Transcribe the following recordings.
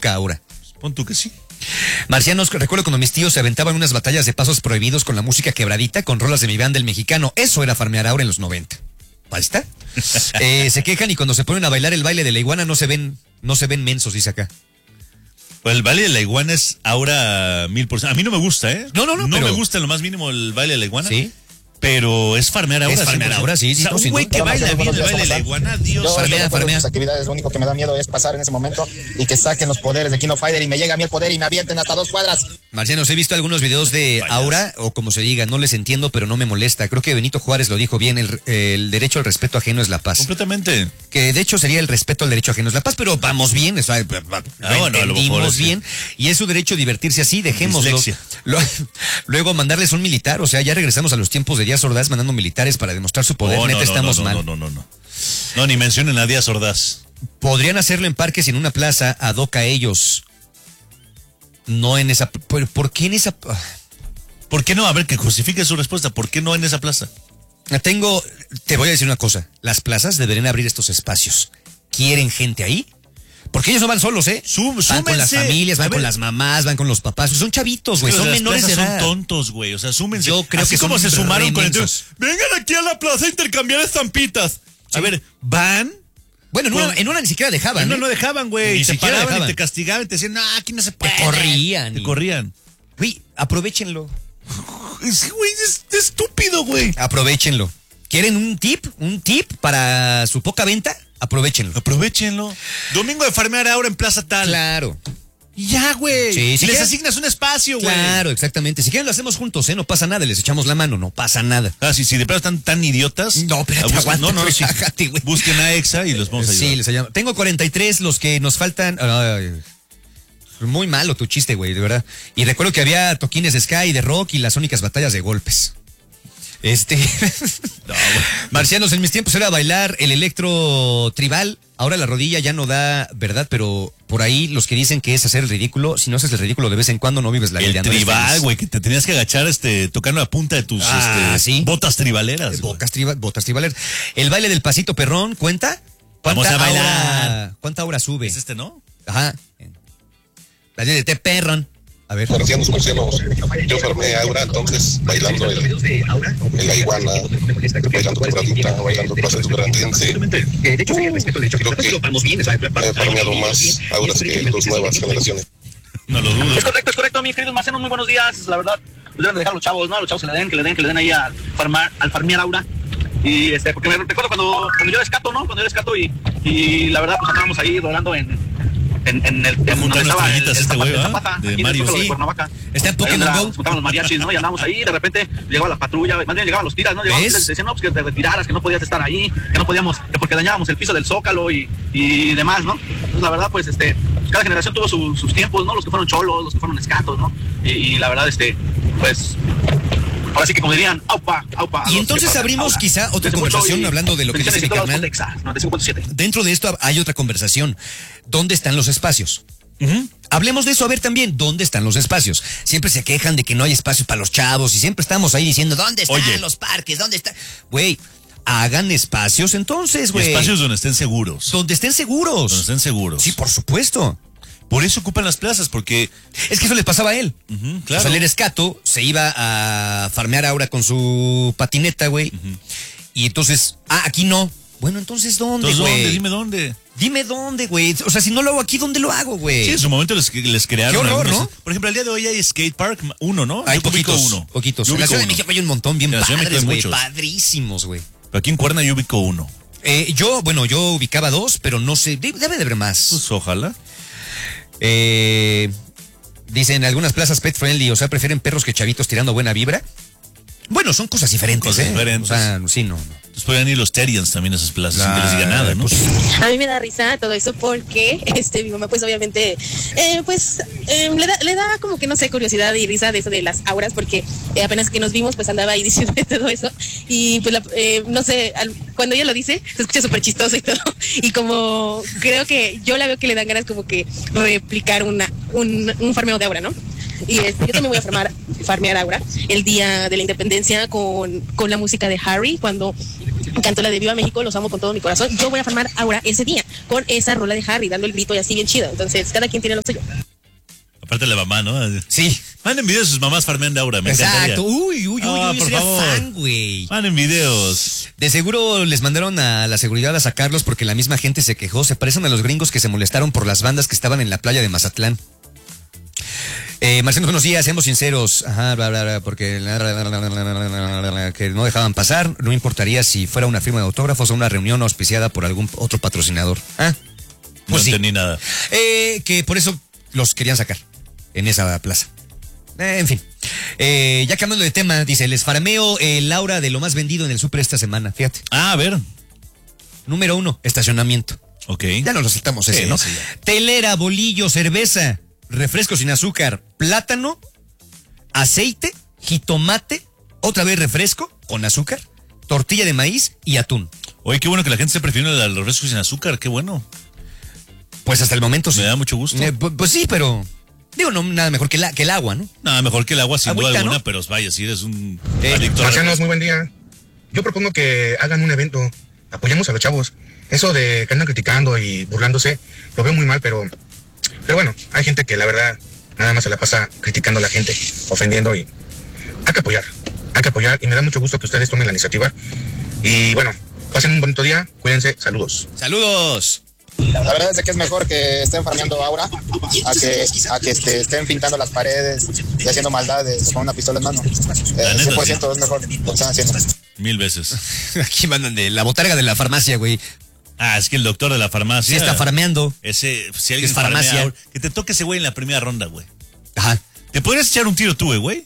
toca ahora. Pon tú que sí. Marcianos, recuerdo cuando mis tíos se aventaban unas batallas de pasos prohibidos con la música quebradita, con rolas de mi banda El Mexicano. Eso era farmear ahora en los 90. Ahí está. Se quejan y cuando se ponen a bailar el baile de la iguana no se ven mensos, dice acá. Pues el baile de la iguana es ahora 1000%. A mí no me gusta, ¿eh? No me gusta en lo más mínimo el baile de la iguana. Sí. Pero es farmear ahora. Es farmear ahora, sí. O sea, un güey que baila bien el baile de la iguana, Dios. Farmea. Sus actividades, lo único que me da miedo es pasar en ese momento y que saquen los poderes de King of Fighter y me llegue a mí el poder y me avienten hasta 2 cuadras. Marcianos, he visto algunos videos de Aura, o como se diga, no les entiendo, pero no me molesta. Creo que Benito Juárez lo dijo bien, el derecho al respeto ajeno es la paz. Completamente. Que de hecho sería el respeto al derecho ajeno es la paz, pero vamos bien, o sea, entendimos bien, y es su derecho a divertirse así, dejémoslo. Luego mandarles un militar, o sea, ya regresamos a los tiempos de Díaz Ordaz mandando militares para demostrar su poder, estamos mal. No, ni mencionen a Díaz Ordaz. Podrían hacerlo en parques y en una plaza, ad hoc a ellos. No en esa... ¿Por qué en esa...? ¿Por qué no? A ver, que justifique su respuesta. ¿Por qué no en esa plaza? Te voy a decir una cosa. Las plazas deberían abrir estos espacios. ¿Quieren gente ahí? Porque ellos no van solos, ¿eh? Van con las familias, van con las mamás, van con los papás. Son chavitos, güey. Son menores de edad. Son tontos, güey. O sea, súmense. Yo creo que como se sumaron con el... Vengan aquí a la plaza a intercambiar estampitas. Sí. A ver, ¿van? Bueno, en una ni siquiera dejaban. No dejaban, güey. Te paraban dejaban. Y te castigaban y te decían, aquí no se puede. Te corrían. Güey, aprovechenlo. Güey, es estúpido, güey. Aprovechenlo. ¿Quieren un tip? ¿Un tip para su poca venta? Aprovechenlo. Domingo de farmear ahora en Plaza Tal. Claro. Y ya, güey. Sí, si les asignas un espacio, güey. Claro, exactamente. Si quieren lo hacemos juntos, no pasa nada, les echamos la mano, no pasa nada. Si de plano están tan idiotas. No, espérate, aguanta, sí. Busquen a EXA y los vamos a ayudar. Sí, les ayudamos. Tengo 43, los que nos faltan. Muy malo tu chiste, güey, de verdad. Y recuerdo que había toquines de Sky, de rock y las únicas batallas de golpes. Marcianos, en mis tiempos era bailar el electro tribal. Ahora la rodilla ya no da, ¿verdad? Pero por ahí los que dicen que es hacer el ridículo, si no haces el ridículo de vez en cuando no vives la vida. El tribal, güey, que te tenías que agachar tocando la punta de tus ¿sí? botas tribaleras. Botas tribaleras. El baile del pasito perrón, ¿cuenta? Vamos a bailar. ¿Cuánta hora sube? ¿Es ¿no? Ajá. Baile de te perrón. A ver. Marcianos, yo farmé Aura, entonces bailando en la iguana, bailando quebradita, bailando plaza estudiantense. Creo que he farmeado más Auras que las nuevas generaciones. No lo dudo. Es correcto, mis queridos marcianos, muy buenos días. La verdad, pues deben dejar a los chavos, ¿no? A los chavos que le den ahí al farmear Aura. Y porque me recuerdo cuando yo era escato, ¿no? Cuando yo era escato y la verdad, pues andábamos ahí rodando en donde estaba el Zapata, de Mario, de Cuernavaca. Está en Pokémon Go. Juntaban los mariachis, ¿no? Y andábamos ahí, y de repente llegaba la patrulla, más bien llegaban los tiras, ¿no? Llegaban los tiras y decían, no, pues que te retiraras, que no podías estar ahí, que no podíamos, que porque dañábamos el piso del Zócalo y demás, ¿no? Entonces, la verdad, pues, cada generación tuvo sus tiempos, ¿no? Los que fueron cholos, los que fueron escatos, ¿no? Y la verdad, pues... Ahora sí que como dirían, aupa. Y entonces abrimos quizá otra conversación hablando de lo que dice mi carnal. Dentro de esto hay otra conversación. ¿Dónde están los espacios? Hablemos de eso, a ver también, ¿dónde están los espacios? Siempre se quejan de que no hay espacios para los chavos y siempre estamos ahí diciendo, ¿dónde están los parques? ¿Dónde están? Güey, hagan espacios entonces, güey. Espacios donde estén seguros. Donde estén seguros. Sí, por supuesto. Por eso ocupan las plazas, porque... Es que eso le pasaba a él. Claro. O sea, él era escato, se iba a farmear ahora con su patineta, güey. Y entonces, aquí no. Bueno, entonces, ¿dónde, güey? Dime dónde. Dime dónde, güey. O sea, si no lo hago aquí, ¿dónde lo hago, güey? Sí, en su momento les crearon... Qué horror, ¿no? Por ejemplo, al día de hoy hay skate park, uno, ¿no? Hay poquitos. En la Ciudad de México hay un montón bien padres, güey. Padrísimos, güey. Pero aquí en Cuerna yo ubico uno. Yo ubicaba 2, pero no sé. Debe de haber más. Pues ojalá. Dicen algunas plazas pet friendly, o sea, prefieren perros que chavitos tirando buena vibra. Bueno, son cosas diferentes, diferentes. O sea, sí, no. Entonces podrían ir los Terians también a esas plazas sin que les diga nada, ¿no? A mí me da risa todo eso porque mi mamá pues obviamente le da como que no sé, curiosidad y risa de eso de las auras porque apenas que nos vimos pues andaba ahí diciendo todo eso y pues no sé, cuando ella lo dice se escucha súper chistoso y todo y como creo que yo la veo que le dan ganas como que replicar un farmeo de aura, ¿no? Y yo también voy a farmear Aura el día de la independencia con la música de Harry, cuando cantó la de Viva México, los amo con todo mi corazón. Yo voy a farmar Aura ese día con esa rola de Harry, dando el grito y así bien chido. Entonces, cada quien tiene lo suyo. Aparte la mamá, ¿no? Sí. Manden videos de sus mamás farmeando Aura, me encantaría. Exacto. Uy, por sería favor. fan, güey. Manden videos. De seguro les mandaron a la seguridad a sacarlos porque la misma gente se quejó. Se parecen a los gringos que se molestaron por las bandas que estaban en la playa de Mazatlán. Marcelo, buenos días, seamos sinceros. Ajá, bla, bla, bla, porque que no dejaban pasar. No importaría si fuera una firma de autógrafos o una reunión auspiciada por algún otro patrocinador. ¿Ah? No entendí nada. Que por eso los querían sacar en esa plaza. En fin. Ya cambiando de tema, dice, les farmeo el Aura de lo más vendido en el súper esta semana. Fíjate. A ver. Número 1, estacionamiento. Ok. Ya nos lo saltamos ese, ¿no? Sí. Telera, bolillo, cerveza, refresco sin azúcar, plátano, aceite, jitomate, otra vez refresco con azúcar, tortilla de maíz y atún. Oye, qué bueno que la gente se prefiere los refrescos sin azúcar, qué bueno. Pues hasta el momento sí. Me da mucho gusto. Pues sí, pero digo, no nada mejor que el agua, ¿no? Nada mejor que el agua sin Agüita, duda alguna, ¿no? pero vaya, si eres un adicto. Marcianos, muy buen día. Yo propongo que hagan un evento. Apoyemos a los chavos. Eso de que andan criticando y burlándose, lo veo muy mal, pero bueno, hay gente que la verdad nada más se la pasa criticando a la gente, ofendiendo, y hay que apoyar y me da mucho gusto que ustedes tomen la iniciativa. Y bueno, pasen un bonito día, cuídense, saludos. ¡Saludos! La verdad es que es mejor que estén farmeando Aura a que estén pintando las paredes y haciendo maldades con una pistola en mano. 100% es mejor lo que están haciendo. 1000 veces. Aquí mandan de la botarga de la farmacia, güey. Ah, es que el doctor de la farmacia. Sí está farmeando. Ese, si alguien Es farmacia. farmea, que te toque ese güey en la primera ronda, güey. Ajá. Te podrías echar un tiro tú, güey.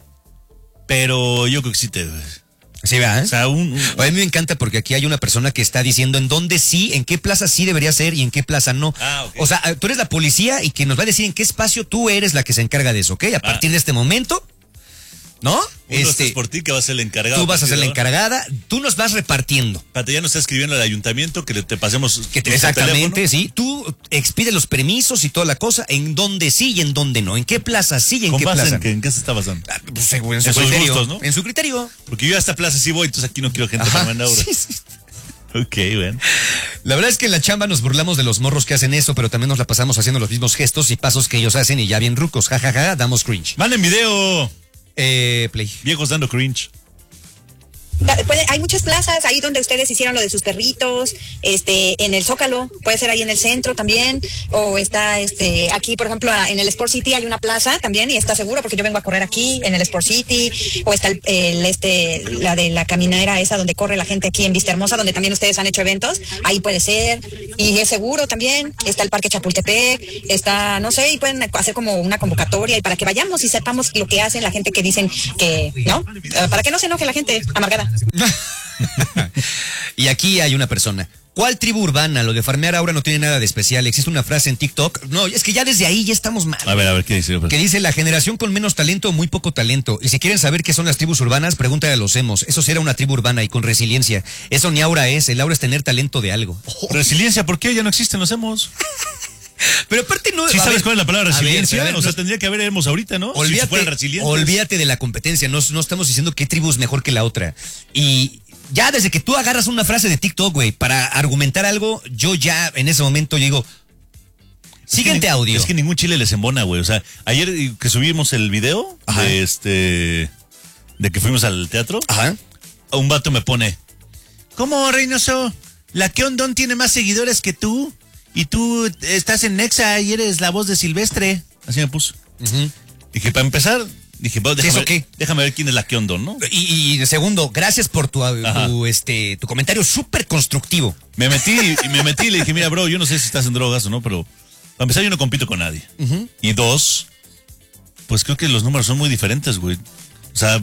Pero yo creo que sí te... Sí, ¿verdad? O sea, A mí me encanta porque aquí hay una persona que está diciendo en dónde sí, en qué plaza sí debería ser y en qué plaza no. Ah, ok. O sea, tú eres la policía y que nos va a decir en qué espacio tú eres la que se encarga de eso, ¿ok? A partir de este momento, ¿no? es por ti que vas a ser el encargado. Tú vas a ser la encargada, tú nos vas repartiendo. Pate, ya nos está escribiendo el ayuntamiento que te pasemos. Exactamente, sí. Tú expides los permisos y toda la cosa, en dónde sí y en dónde no. En qué plaza sí y en qué plaza. ¿En qué se está basando? Pues, según en su En sus criterio. gustos, ¿no? En su criterio. Porque yo a esta plaza sí voy, entonces aquí no quiero gente farmando ahora. Sí, sí. Ok, bueno. La verdad es que en la chamba nos burlamos de los morros que hacen eso, pero también nos la pasamos haciendo los mismos gestos y pasos que ellos hacen y ya bien rucos. Ja, ja, ja, damos cringe. Manden video. Play. Viejos dando cringe. Hay muchas plazas ahí donde ustedes hicieron lo de sus perritos, en el Zócalo, puede ser ahí en el centro también, o está aquí, por ejemplo, en el Sport City hay una plaza también y está seguro porque yo vengo a correr aquí en el Sport City, o está la de la caminadera esa donde corre la gente aquí en Vista Hermosa, donde también ustedes han hecho eventos, ahí puede ser, y es seguro también, está el Parque Chapultepec, está, no sé, y pueden hacer como una convocatoria y para que vayamos y sepamos lo que hacen la gente que dicen que, ¿no? Para que no se enoje la gente amargada. Y aquí hay una persona. ¿Cuál tribu urbana? Lo de farmear ahora no tiene nada de especial. Existe una frase en TikTok. No, es que ya desde ahí ya estamos mal. A ver, ¿qué dice? Que dice la generación con menos talento o muy poco talento. Y si quieren saber qué son las tribus urbanas, pregúntale a los emos. Eso sí era una tribu urbana y con resiliencia. Eso ni aura es. El aura es tener talento de algo. Resiliencia, ¿por qué? Ya no existen los emos. Pero aparte no... ¿Sí sabes cuál es la palabra resiliencia? A ver, o sea, tendría que haber emos ahorita, ¿no? Olvídate de la competencia. No estamos diciendo qué tribu es mejor que la otra. Y... ya desde que tú agarras una frase de TikTok, güey, para argumentar algo, yo ya en ese momento digo, siguiente audio. Es que ningún chile les embona, güey. O sea, ayer que subimos el video de que fuimos al teatro, un vato me pone, ¿cómo, Reynoso? La Keondon tiene más seguidores que tú y tú estás en Nexa y eres la voz de Silvestre. Así me puso. Dije, para empezar... dije, déjame ver quién es la Keondon, ¿no? Y segundo, gracias por tu comentario súper constructivo. Me metí y le dije, mira, bro, yo no sé si estás en drogas o no, pero para empezar yo no compito con nadie. Y dos, pues creo que los números son muy diferentes, güey. O sea,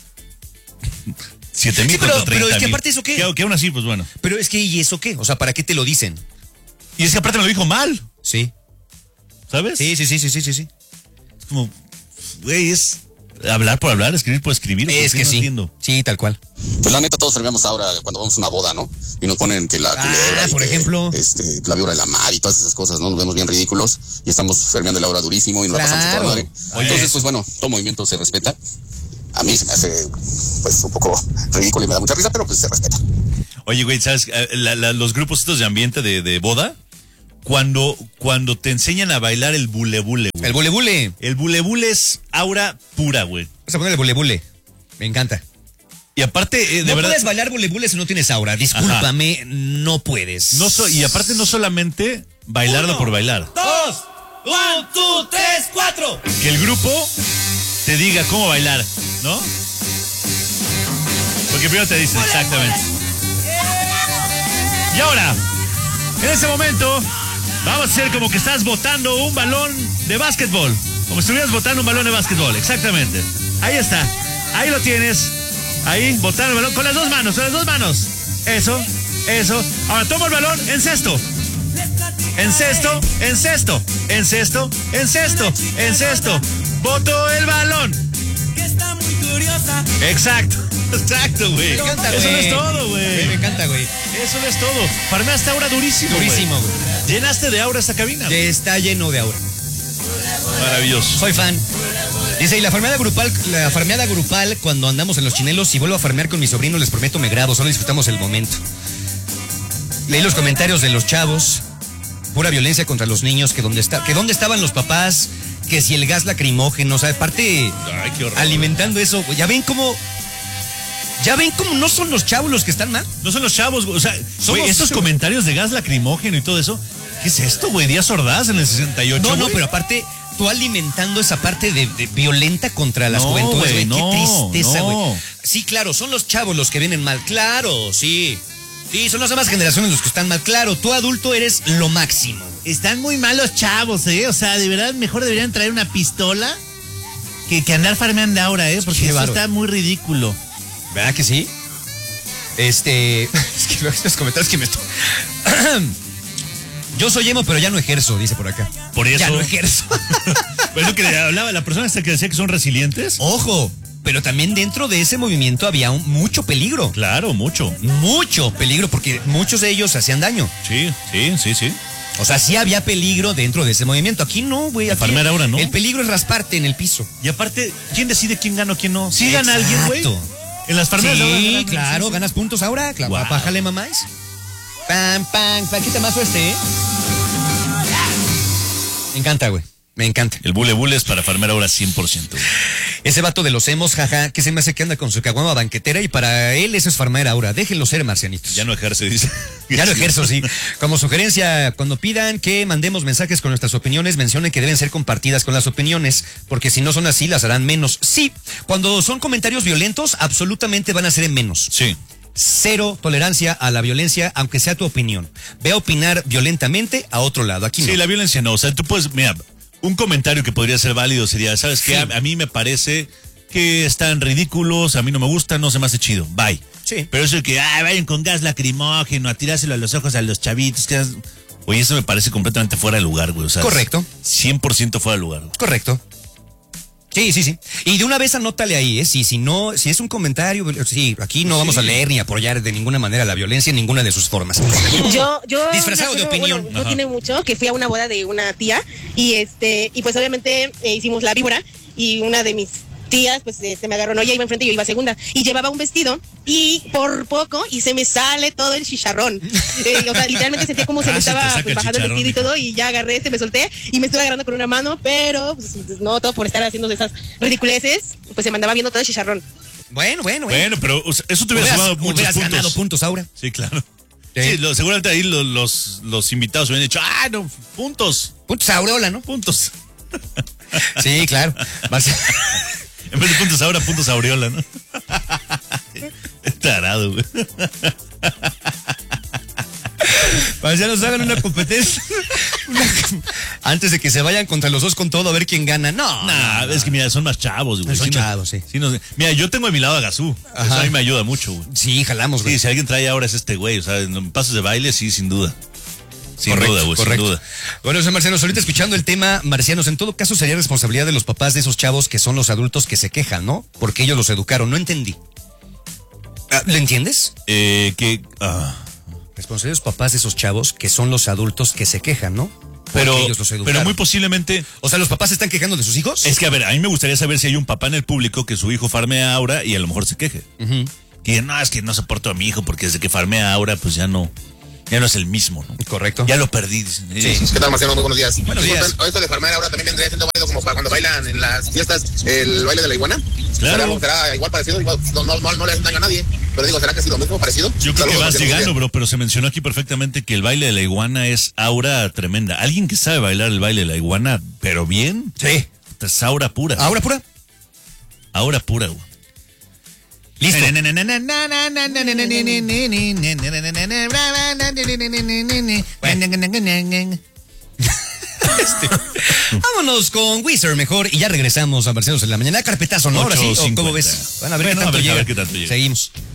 7,000 contra 30,000. Pero es que aparte eso qué. Que aún así, pues bueno. Pero es que, ¿y eso qué? O sea, ¿para qué te lo dicen? Y es que aparte me lo dijo mal. Sí. ¿Sabes? Sí. Es como... güey, es hablar por hablar, escribir por escribir. Es que sí. Entiendo. Sí, tal cual. Pues la neta, todos farmeamos ahora cuando vamos a una boda, ¿no? Y nos ponen que la culebra, por ejemplo. la víbora de la mar y todas esas cosas, ¿no? Nos vemos bien ridículos y estamos farmeando el aura durísimo y nos la pasamos por madre. Entonces, pues bueno, todo movimiento se respeta. A mí se me hace, pues, un poco ridículo y me da mucha risa, pero pues se respeta. Oye, güey, ¿sabes? Los grupos estos de ambiente de boda, cuando te enseñan a bailar el bule-bule, güey. El bule-bule. El bule-bule es aura pura, güey. Vas a poner el bule-bule. Me encanta. Y aparte, de verdad. No puedes bailar bule-bule si no tienes aura. Discúlpame, no puedes. Y aparte, no solamente bailarlo por bailar. 2, 1, 2, 3, 4. Que el grupo te diga cómo bailar, ¿no? Porque primero te dicen, exactamente. Y ahora, en ese momento, vamos a hacer como que estás botando un balón de básquetbol. Como si estuvieras botando un balón de básquetbol, exactamente. Ahí está, ahí lo tienes. Ahí, botar el balón con las dos manos, Eso. Ahora toma el balón en cesto. En cesto. Boto el balón. Exacto, güey. Eso no es todo, güey. Me encanta, güey. Eso no es todo. Farmeaste aura durísimo, güey. Llenaste de aura esta cabina. Está lleno de aura. Maravilloso. Soy fan. Dice, y la farmeada grupal, cuando andamos en los chinelos, si vuelvo a farmear con mi sobrino, les prometo me grabo, solo disfrutamos el momento. Leí los comentarios de los chavos, pura violencia contra los niños, que dónde estaban los papás, que si el gas lacrimógeno, o sea, aparte, alimentando eso, ya ven cómo no son los chavos los que están mal. No son los chavos, o sea, güey, esos comentarios de gas lacrimógeno y todo eso, ¿qué es esto, güey? Díaz Ordaz en el 68, No, pero aparte, tú alimentando esa parte de violenta contra las juventudes, güey. Qué tristeza, güey. Sí, claro, son los chavos los que vienen mal, claro, sí. Sí, son las nuevas generaciones los que están mal, claro. Tú adulto eres lo máximo. Están muy mal los chavos, o sea, de verdad, mejor deberían traer una pistola que andar farmeando ahora, porque eso está muy ridículo. ¿Verdad que sí? Es que los comentarios que me estoy... Yo soy emo, pero ya no ejerzo, dice por acá. Por eso. Ya no ejerzo. Pero es lo que hablaba la persona esta que decía que son resilientes. Ojo, pero también dentro de ese movimiento había mucho peligro. Claro, mucho. Mucho peligro, porque muchos de ellos hacían daño. Sí. O sea, sí había peligro dentro de ese movimiento. Aquí no, güey. Farmear ahora, ¿no? El peligro es rasparte en el piso. Y aparte, ¿quién decide quién gana o quién no? ¿Sí gana alguien, güey? En las farmeas sí, ahora claro, sí. Ganas puntos ahora. Claro, wow. Bájale, mamáis. Pam. Quita más este, Me encanta, güey. Me encanta. El bule es para farmear ahora 100%. Güey. Ese vato de los emos, jaja, que se me hace que anda con su caguama banquetera y para él eso es farmear ahora. Déjenlo ser, marcianitos. Ya no ejerce, dice. Ya no ejerzo, sí. Como sugerencia, cuando pidan que mandemos mensajes con nuestras opiniones, mencionen que deben ser compartidas con las opiniones, porque si no son así, las harán menos. Sí, cuando son comentarios violentos, absolutamente van a ser en menos. Sí. Cero tolerancia a la violencia, aunque sea tu opinión. Ve a opinar violentamente a otro lado. Aquí no. Sí, la violencia no. O sea, tú puedes, mira, un comentario que podría ser válido sería, ¿sabes qué? A mí me parece que están ridículos, a mí no me gustan, no se me hace chido. Bye. Sí. Pero eso de que, vayan con gas lacrimógeno, a tirárselo a los ojos a los chavitos, oye, eso me parece completamente fuera de lugar, güey. O sea, correcto. 100% fuera de lugar. Correcto. Sí. Y de una vez anótale ahí, si es un comentario, sí, aquí no vamos a leer ni apoyar de ninguna manera la violencia en ninguna de sus formas. Yo disfrazado de opinión. Bueno, no tiene mucho que fui a una boda de una tía y pues obviamente hicimos la víbora y una de mis tías pues se me agarró, no, ella iba enfrente y yo iba segunda y llevaba un vestido y por poco y se me sale todo el chicharrón. O sea, literalmente sentía como se me estaba pues, bajando el vestido y todo y ya agarré, me solté y me estuve agarrando con una mano, pero pues, no todo por estar haciendo esas ridiculeces, pues se me andaba viendo todo el chicharrón. Bueno, pero eso te hubiera sumado muchos puntos. Ganado puntos, Aura. Sí, claro. Sí, seguramente ahí los invitados hubieran dicho, puntos. Puntos Aureola, ¿no? Puntos. Sí, claro. En vez de puntos ahora, puntos Aureola, ¿no? Tarado, güey. Para que nos hagan una competencia. Antes de que se vayan contra los dos con todo a ver quién gana. No. Es que mira, son más chavos, güey. Son chavos, sí. Mira, yo tengo a mi lado a Gazú. Eso a mí me ayuda mucho, güey. Sí, jalamos, güey. Sí, si alguien trae ahora es este güey. O sea, en pasos de baile, sí, sin duda. Sin duda, güey, sin duda. Bueno, soy Marcianos, ahorita escuchando el tema, Marcianos, en todo caso sería responsabilidad de los papás de esos chavos que son los adultos que se quejan, ¿no? Porque ellos los educaron, no entendí. ¿Le entiendes? Responsabilidad de los papás de esos chavos que son los adultos que se quejan, ¿no? Pero ellos los educaron. Pero muy posiblemente... O sea, ¿los papás se están quejando de sus hijos? Es que, a ver, a mí me gustaría saber si hay un papá en el público que su hijo farmea ahora y a lo mejor se queje. que no, es que no soporto a mi hijo porque desde que farmea Aura, pues ya no es el mismo, ¿no? Correcto. Ya lo perdí. Sí. ¿Qué tal, Marciano? Muy buenos días. Buenos días. Esto de farmear ahora también vendría siendo válido como para cuando bailan en las fiestas el baile de la iguana. Claro. ¿Será igual parecido? Igual, no le hacen daño a nadie. Pero digo, ¿será que es lo mismo, parecido? Yo creo que vas llegando, bro, pero se mencionó aquí perfectamente que el baile de la iguana es aura tremenda. Alguien que sabe bailar el baile de la iguana, pero bien. Sí. Es aura pura. ¿Aura pura? Aura pura, güey. Listo. Vámonos con Wizard mejor y ya regresamos a Marcianos en la mañana. Carpetazo, ¿no? Ahora sí, ¿o cómo ves? Van a ver, qué tanto llega. Seguimos.